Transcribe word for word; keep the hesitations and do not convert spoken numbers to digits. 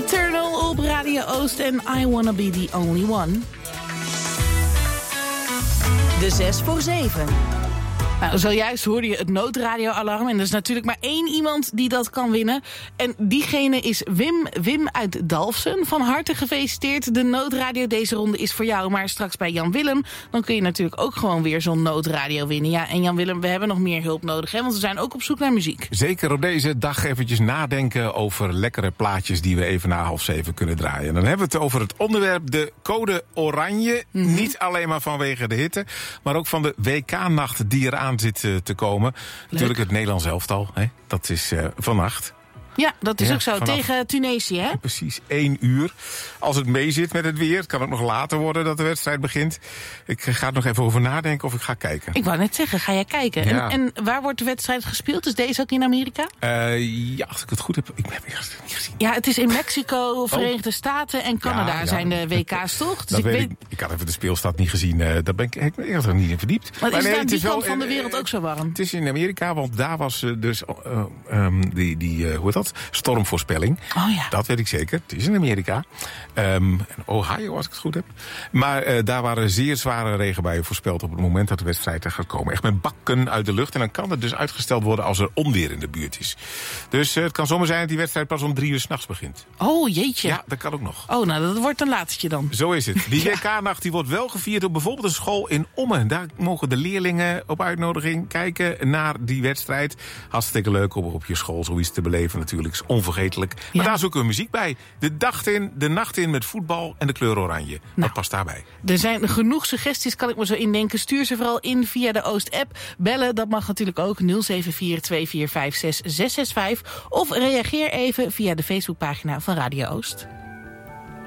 Eternal op Radio Oost en I Wanna Be The Only One. De zes voor zeven. Nou, zojuist hoorde je het noodradioalarm. En er is natuurlijk maar één iemand die dat kan winnen. En diegene is Wim. Wim uit Dalfsen. Van harte gefeliciteerd. De noodradio deze ronde is voor jou. Maar straks bij Jan Willem, dan kun je natuurlijk ook gewoon weer zo'n noodradio winnen. Ja, en Jan Willem, we hebben nog meer hulp nodig, hè? Want we zijn ook op zoek naar muziek. Zeker op deze dag eventjes nadenken over lekkere plaatjes die we even na half zeven kunnen draaien. En dan hebben we het over het onderwerp de code oranje. Mm-hmm. Niet alleen maar vanwege de hitte, maar ook van de W K-nacht die eraan zit te komen. Leuk. Natuurlijk het Nederlands elftal, hè? Dat is uh, vannacht. Ja, dat is ja, ook zo. Vanaf, tegen Tunesië, hè? Precies, één uur. Als het meezit met het weer, kan het nog later worden dat de wedstrijd begint. Ik ga er nog even over nadenken of ik ga kijken. Ik wou net zeggen, ga jij kijken? Ja. En, en waar wordt de wedstrijd gespeeld? Is deze ook in Amerika? Uh, ja, als ik het goed heb. Ik heb het niet gezien. Ja, het is in Mexico, Verenigde oh. Staten en Canada ja, ja. zijn de W K's, toch? Dus ik, weet... ik, ik had even de speelstad niet gezien. Uh, daar ben ik, ik ben er niet in verdiept. Maar, maar is nee, het aan die kant wel, van de wereld ook zo warm? Het is in Amerika, want daar was uh, dus uh, um, die, die uh, hoe heet dat? Stormvoorspelling. Oh ja. Dat weet ik zeker. Het is in Amerika. Um, Ohio, als ik het goed heb. Maar uh, daar waren zeer zware regenbuien voorspeld op het moment dat de wedstrijd er gaat komen. Echt met bakken uit de lucht. En dan kan het dus uitgesteld worden als er onweer in de buurt is. Dus uh, het kan zomaar zijn dat die wedstrijd pas om drie uur 's nachts begint. Oh, jeetje. Ja, dat kan ook nog. Oh, nou, dat wordt een laatstje dan. Zo is het. Die W K-nacht die wordt wel gevierd op bijvoorbeeld een school in Ommen. Daar mogen de leerlingen op uitnodiging kijken naar die wedstrijd. Hartstikke leuk om op je school zoiets te beleven natuurlijk. Is onvergetelijk. Maar ja. daar zoeken we muziek bij. De dag in, de nacht in met voetbal en de kleur oranje. Nou, dat past daarbij. Er zijn genoeg suggesties, kan ik me zo indenken. Stuur ze vooral in via de Oost-app. Bellen, dat mag natuurlijk ook. nul zeven vier twee vier vijf zes zes zes vijf. Of reageer even via de Facebookpagina van Radio Oost.